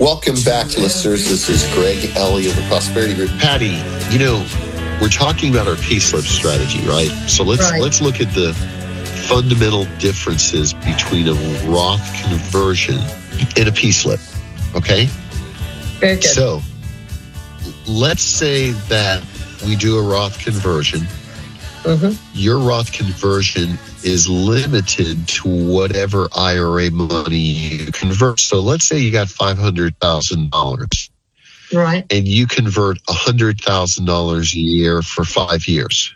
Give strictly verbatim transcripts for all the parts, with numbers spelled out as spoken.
Welcome back, listeners. This is Greg Ellie of the Prosperity Group. Patty, you know, we're talking about our P-slip strategy, right? So let's Right. let's look at the fundamental differences between a Roth conversion and a P-slip, okay? Very good. So let's say that we do a Roth conversion. Mm-hmm. Your Roth conversion is limited to whatever I R A money you convert. So let's say you got five hundred thousand dollars Right. and you convert one hundred thousand dollars a year for five years.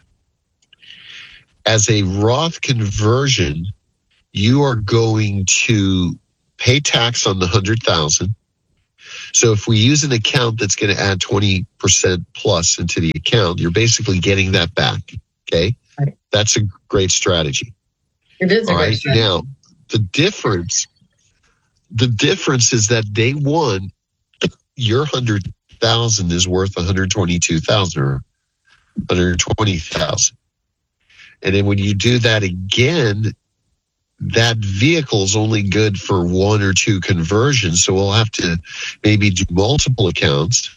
As a Roth conversion, you are going to pay tax on the one hundred thousand dollars. So if we use an account that's going to add twenty percent plus into the account, you're basically getting that back. Okay. Right. That's a great strategy. It is a All great right. strategy. Now, the difference, the difference is that day one, your one hundred thousand dollars is worth one hundred twenty-two thousand dollars or one hundred twenty thousand dollars. And then when you do that again, that vehicle is only good for one or two conversions. So we'll have to maybe do multiple accounts.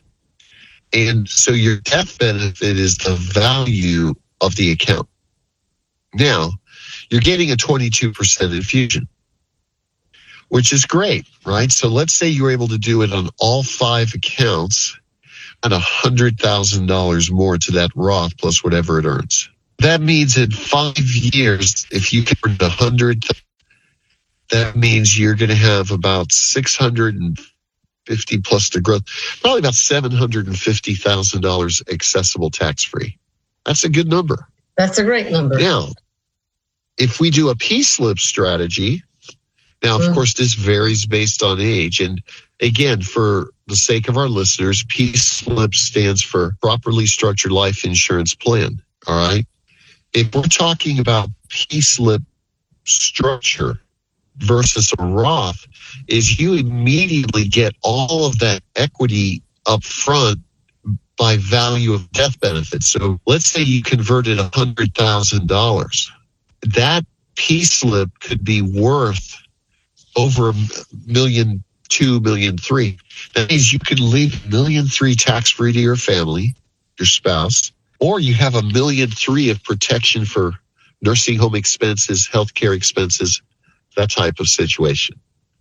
And so your death benefit is the value of the account. Now, you're getting a twenty-two percent infusion, which is great, right? So let's say you're able to do it on all five accounts at one hundred thousand dollars more to that Roth plus whatever it earns. That means in five years, if you can earn one hundred, that means you're going to have about six hundred fifty plus the growth, probably about seven hundred fifty thousand dollars accessible tax-free. That's a good number. That's a great number. Now, if we do a P-slip strategy, now, of Mm. course, this varies based on age. And again, for the sake of our listeners, P-slip stands for Properly Structured Life Insurance Plan. All right. If we're talking about P-slip structure versus a Roth, is you immediately get all of that equity up front by value of death benefits. So let's say you converted one hundred thousand dollars. That P-slip could be worth over a million two, million three. That means you could leave a million three tax-free to your family, your spouse, or you have a million three of protection for nursing home expenses, healthcare expenses, that type of situation.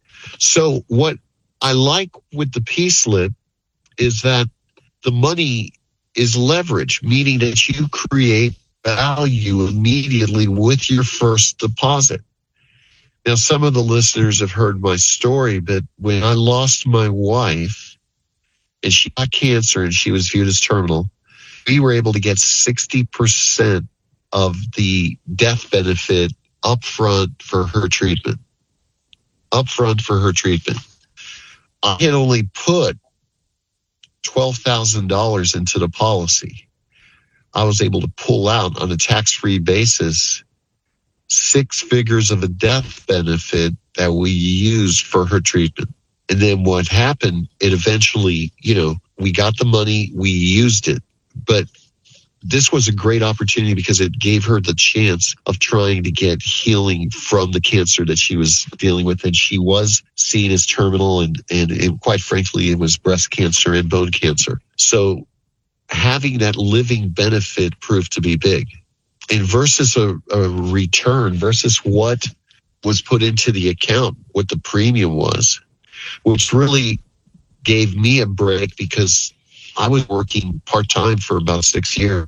So what I like with the P-slip is that the money is leverage, meaning that you create value immediately with your first deposit. Now, some of the listeners have heard my story, but when I lost my wife and she got cancer and she was viewed as terminal, we were able to get sixty percent of the death benefit up front for her treatment. Up front for her treatment. I had only put twelve thousand dollars into the policy. I was able to pull out on a tax-free basis six figures of a death benefit that we used for her treatment. And then what happened, it eventually, you know, we got the money, we used it. But this was a great opportunity because it gave her the chance of trying to get healing from the cancer that she was dealing with. And she was seen as terminal, and, and, and quite frankly, it was breast cancer and bone cancer. So having that living benefit proved to be big. And versus a, a return, versus what was put into the account, what the premium was, which really gave me a break because I was working part-time for about six years.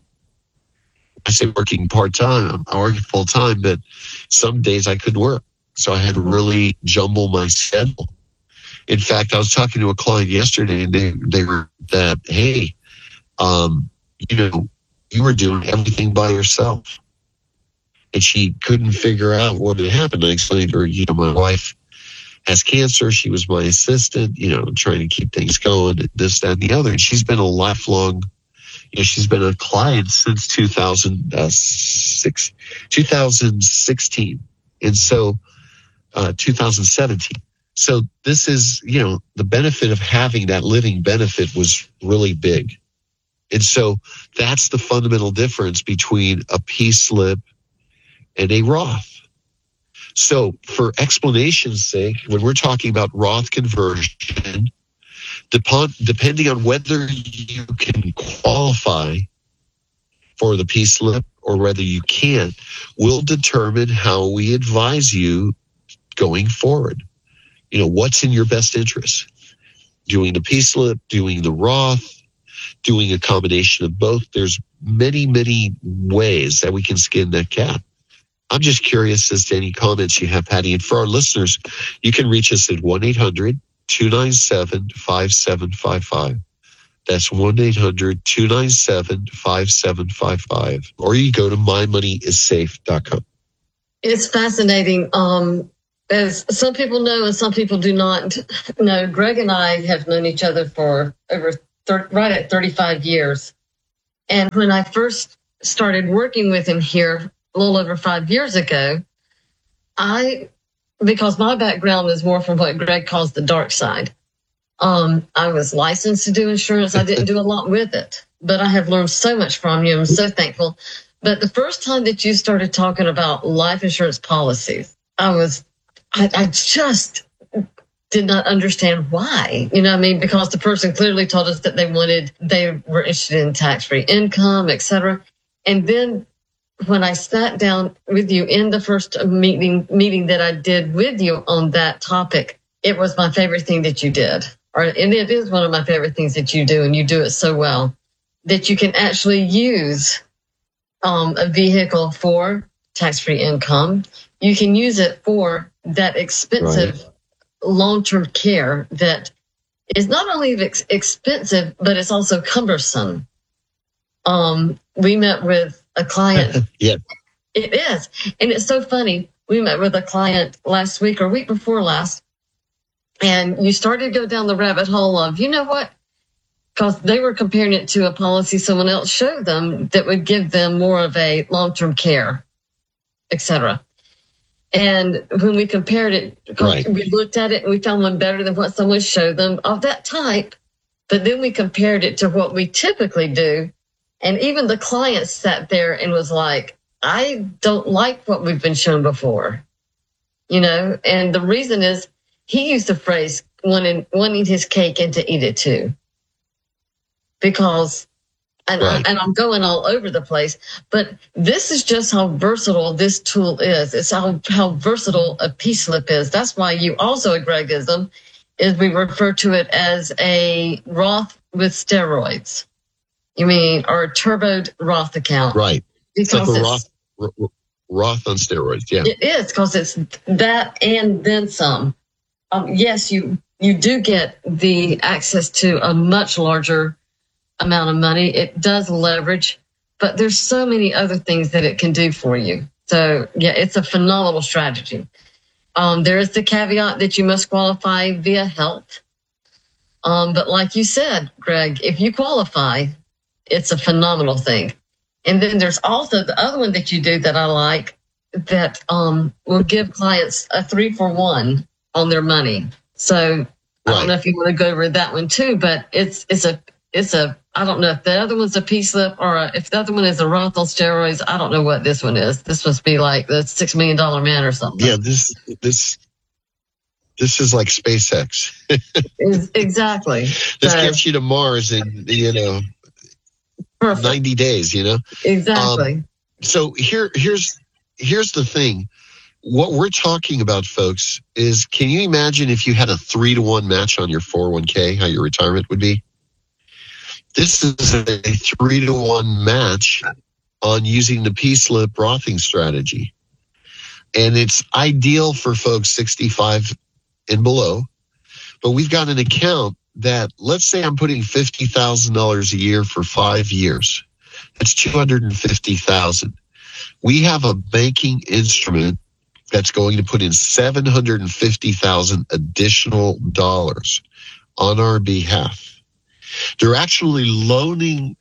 I say working part-time, I work full-time, but some days I couldn't work. So I had to really jumble my schedule. In fact, I was talking to a client yesterday and they, they were that, hey, um, you know, you were doing everything by yourself. And she couldn't figure out what had happened. I explained to her, you know, my wife has cancer. She was my assistant, you know, trying to keep things going, this, that, and the other. And she's been a lifelong, you know, she's been a client since two thousand six, two thousand sixteen. And so, uh, two thousand seventeen. So this is, you know, the benefit of having that living benefit was really big. And so that's the fundamental difference between a P-slip and a Roth. So for explanation's sake, when we're talking about Roth conversion, Depend, depending on whether you can qualify for the P-slip or whether you can't, will determine how we advise you going forward. You know, what's in your best interest? Doing the P-slip, doing the Roth, doing a combination of both. There's many, many ways that we can skin that cat. I'm just curious as to any comments you have, Patty. And for our listeners, you can reach us at one eight hundred two nine seven five seven five five. That's one eight hundred two nine seven five seven five five. Or you go to my money is safe dot com. It's fascinating. Um, as some people know and some people do not know, Greg and I have known each other for over thirty, right at thirty-five years. And when I first started working with him here a little over five years ago, I, because my background is more from what Greg calls the dark side. Um, I was licensed to do insurance. I didn't do a lot with it, but I have learned so much from you. I'm so thankful. But the first time that you started talking about life insurance policies, I was, I, I just did not understand why. You know what I mean? Because the person clearly told us that they wanted, they were interested in tax-free income, et cetera. And then when I sat down with you in the first meeting meeting that I did with you on that topic, it was my favorite thing that you did. Or, and it is one of my favorite things that you do, and you do it so well, that you can actually use um, a vehicle for tax-free income. You can use it for that expensive right. long-term care that is not only ex- expensive, but it's also cumbersome. Um, we met with a client. Yeah. It is. And it's so funny. We met with a client last week or week before last, and you started to go down the rabbit hole of, you know what? Because they were comparing it to a policy someone else showed them that would give them more of a long-term care, et cetera. And when we compared it, right. we looked at it and we found one better than what someone showed them of that type. But then we compared it to what we typically do. And even the client sat there and was like, I don't like what we've been shown before, you know, and the reason is he used the phrase wanting, wanting his cake and to eat it too. Because, and, right. I, and I'm going all over the place, but this is just how versatile this tool is. It's how, how versatile a P-slip is. That's why you also a Gregism is we refer to it as a Roth with steroids. You mean, or a turboed Roth account. Right. Because it's like a it's, Roth, Roth on steroids, yeah. It is, because it's that and then some. Um, yes, you, you do get the access to a much larger amount of money. It does leverage, but there's so many other things that it can do for you. So, yeah, it's a phenomenal strategy. Um, there is the caveat that you must qualify via health. Um, but like you said, Greg, if you qualify, it's a phenomenal thing. And then there's also the other one that you do that I like that um, will give clients a three for one on their money. So right. I don't know if you want to go over that one too, but it's it's a it's a I don't know if the other one's a P-slip or a, if the other one is a Roth on steroids. I don't know what this one is. This must be like the six million dollar man or something. Yeah, this this this is like SpaceX. Exactly. This so, gets you to Mars in you know perfect. ninety days. You know exactly. Um, so here here's here's the thing. What we're talking about, folks, is can you imagine if you had a three to one match on your four oh one k, how your retirement would be? This is a three to one match on using the P-slip Rothing strategy. And it's ideal for folks sixty-five and below. But we've got an account that, let's say I'm putting fifty thousand dollars a year for five years. That's two hundred fifty thousand dollars. We have a banking instrument that's going to put in seven hundred fifty thousand dollars additional dollars on our behalf. They're actually loaning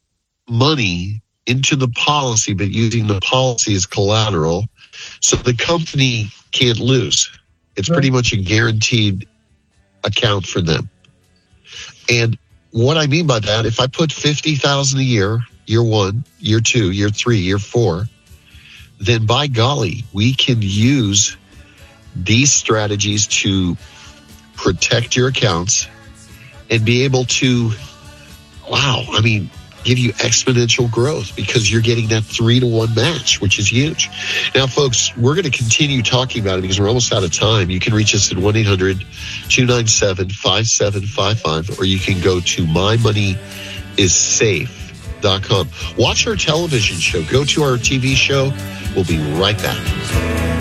money into the policy, but using the policy as collateral, so the company can't lose. It's pretty much a guaranteed account for them. And what I mean by that, if I put fifty thousand dollars a year, year one, year two, year three, year four, then by golly, we can use these strategies to protect your accounts and be able to, wow, I mean, give you exponential growth because you're getting that three to one match, which is huge. Now, folks, we're going to continue talking about it because we're almost out of time. You can reach us at one eight hundred two nine seven five seven five five, or you can go to my money is safe dot com. Watch our television show. Go to our T V show. We'll be right back.